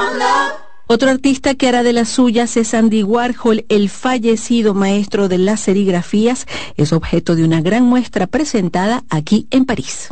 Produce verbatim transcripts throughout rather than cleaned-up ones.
Otro artista que hará de las suyas es Andy Warhol, el fallecido maestro de las serigrafías. Es objeto de una gran muestra presentada aquí en París.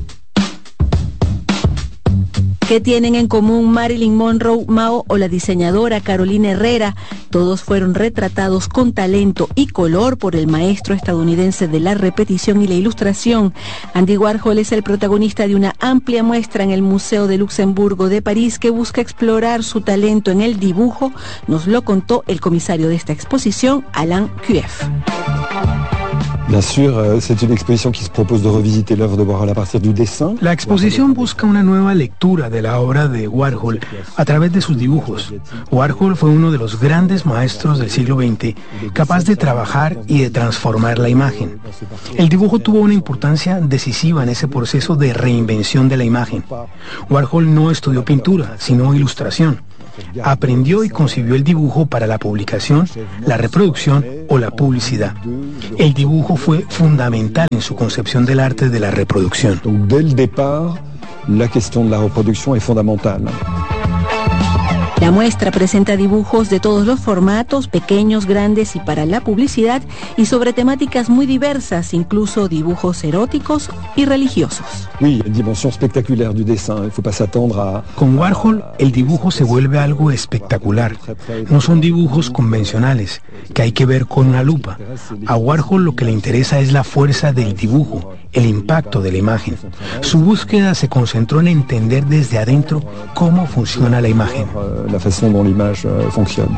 ¿Qué tienen en común Marilyn Monroe, Mao o la diseñadora Carolina Herrera? Todos fueron retratados con talento y color por el maestro estadounidense de la repetición y la ilustración. Andy Warhol es el protagonista de una amplia muestra en el Museo de Luxemburgo de París que busca explorar su talento en el dibujo. Nos lo contó el comisario de esta exposición, Alain Cueff. Bien sûr, c'est une exposition qui se propose de revisiter l'œuvre de Warhol a partir du dessin. La exposición busca una nueva lectura de la obra de Warhol a través de sus dibujos. Warhol fue uno de los grandes maestros del siglo veinte, capaz de trabajar y de transformar la imagen. El dibujo tuvo una importancia decisiva en ese proceso de reinvención de la imagen. Warhol no estudió pintura, sino ilustración. Aprendió y concibió el dibujo para la publicación, la reproducción o la publicidad. El dibujo fue fundamental en su concepción del arte de la reproducción. Donc, dès le départ, la question de la reproduction est fondamentale. La muestra presenta dibujos de todos los formatos, pequeños, grandes y para la publicidad, y sobre temáticas muy diversas, incluso dibujos eróticos y religiosos. Oui, une dimension spectaculaire du dessin. Il faut pas s'attendre a... Con Warhol, el dibujo se vuelve algo espectacular. No son dibujos convencionales, que hay que ver con una lupa. A Warhol lo que le interesa es la fuerza del dibujo, el impacto de la imagen. Su búsqueda se concentró en entender desde adentro cómo funciona la imagen. La façon dont l'image euh, fonctionne.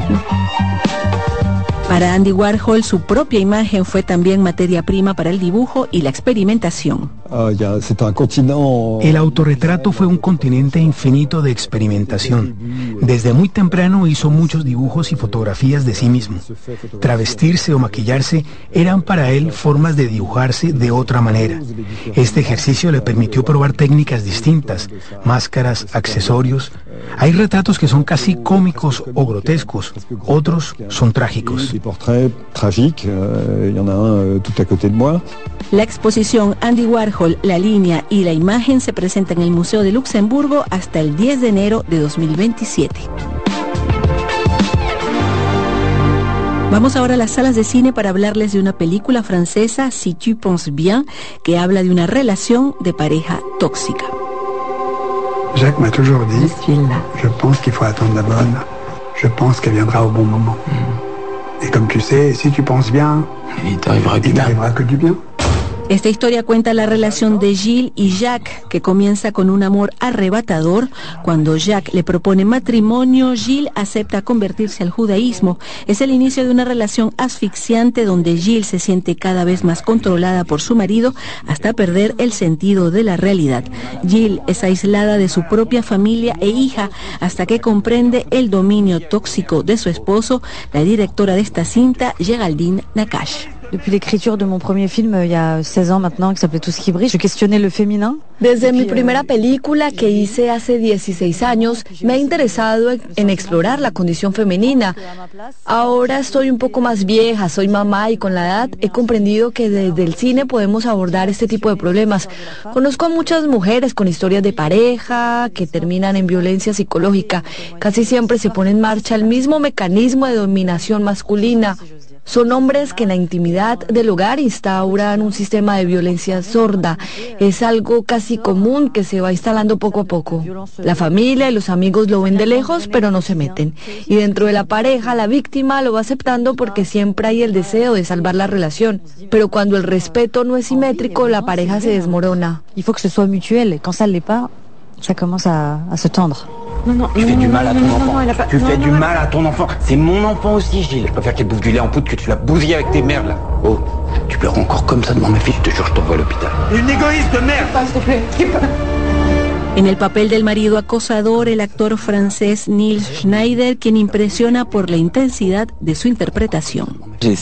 Para Andy Warhol, su propia imagen fue también materia prima para el dibujo y la experimentación. Ah, ya, c'est un continent... El autorretrato fue un continente infinito de experimentación. Desde muy temprano hizo muchos dibujos y fotografías de sí mismo. Travestirse o maquillarse eran para él formas de dibujarse de otra manera. Este ejercicio le permitió probar técnicas distintas, máscaras, accesorios. Hay retratos que son casi cómicos o grotescos, otros son trágicos. Des portraits tragiques, il y en a un tout à côté de moi. La exposición Andy Warhol, la línea y la imagen se presenta en el Museo de Luxemburgo hasta el diez de enero de dos mil veintisiete. Vamos ahora a las salas de cine para hablarles de una película francesa, Si tu penses bien, que habla de una relación de pareja tóxica. Jacques m'a toujours dit, je pense qu'il faut attendre la bonne, je pense qu'elle viendra au bon moment. Mm. Et comme tu sais, si tu penses bien, il t'arrivera du bien. Il t'arrivera que du bien. Esta historia cuenta la relación de Gilles y Jacques, que comienza con un amor arrebatador. Cuando Jacques le propone matrimonio, Gilles acepta convertirse al judaísmo. Es el inicio de una relación asfixiante donde Gilles se siente cada vez más controlada por su marido hasta perder el sentido de la realidad. Gilles es aislada de su propia familia e hija hasta que comprende el dominio tóxico de su esposo. La directora de esta cinta, Géraldine Nakache. Depuis l'écriture de mon premier film, il y a seize ans maintenant, qui s'appelait Tout ce qui brille, je questionnais le féminin. Desde mi primera película que hice hace dieciséis años, me he interesado en explorar la condición femenina. Ahora estoy un poco más vieja, soy mamá y con la edad he comprendido que desde el cine podemos abordar este tipo de problemas. Conozco a muchas mujeres con historias de pareja que terminan en violencia psicológica. Casi siempre se pone en marcha el mismo mecanismo de dominación masculina. Son hombres que en la intimidad del hogar instauran un sistema de violencia sorda. Es algo casi común que se va instalando poco a poco. La familia y los amigos lo ven de lejos, pero no se meten. Y dentro de la pareja, la víctima lo va aceptando porque siempre hay el deseo de salvar la relación. Pero cuando el respeto no es simétrico, la pareja se desmorona. Il faut que ce soit mutuel. Quand ça ne l'est pas, ça commence à, à se tendre. Non, non, tu fais du mal à ton enfant. Tu fais du mal à ton enfant. C'est mon enfant aussi, Gilles. Je préfère qu'il bouffe du lait en poudre que tu l'as bousillé avec tes merdes, là. Oh, tu pleures encore comme ça devant ma fille, je te jure, je t'envoie à l'hôpital. Une égoïste de merde. S'il te plaît. En el papel del marido acosador, el actor francés Nils Schneider, quien impresiona por la intensidad de su interpretación.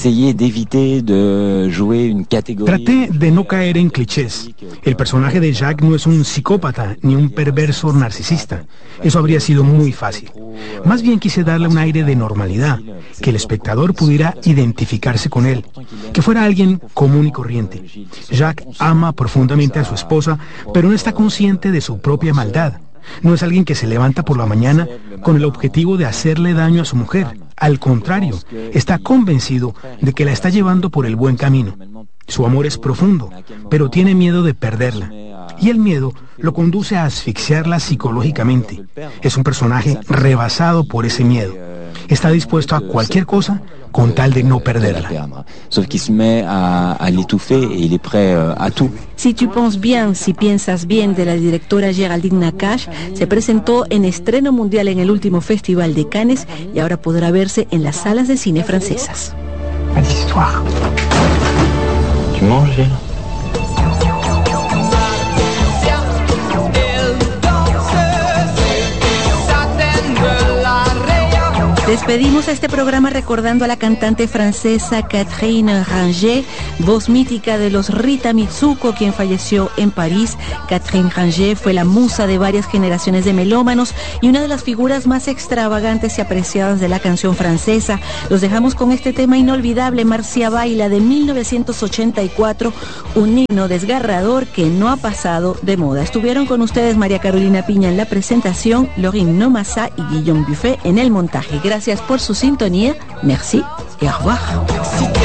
Traté de no caer en clichés. El personaje de Jacques no es un psicópata ni un perverso narcisista. Eso habría sido muy fácil. Más bien quise darle un aire de normalidad, que el espectador pudiera identificarse con él, que fuera alguien común y corriente. Jacques ama profundamente a su esposa, pero no está consciente de su propia maldad. No es alguien que se levanta por la mañana con el objetivo de hacerle daño a su mujer. Al contrario, está convencido de que la está llevando por el buen camino. Su amor es profundo, pero tiene miedo de perderla. Y el miedo lo conduce a asfixiarla psicológicamente. Es un personaje rebasado por ese miedo. Está dispuesto a cualquier cosa con tal de no perderla. Si tu penses bien, si piensas bien, de la directora Géraldine Nakache, se presentó en estreno mundial en el último Festival de Cannes y ahora podrá verse en las salas de cine francesas. Tu manges? Despedimos este programa recordando a la cantante francesa Catherine Ringer, voz mítica de los Rita Mitsuko, quien falleció en París. Catherine Ringer fue la musa de varias generaciones de melómanos y una de las figuras más extravagantes y apreciadas de la canción francesa. Los dejamos con este tema inolvidable, Marcia Baila, de mil novecientos ochenta y cuatro, un himno desgarrador que no ha pasado de moda. Estuvieron con ustedes María Carolina Piña en la presentación, Laurine Nomassa y Guillaume Buffet en el montaje. Gracias por su sintonía, merci y au revoir.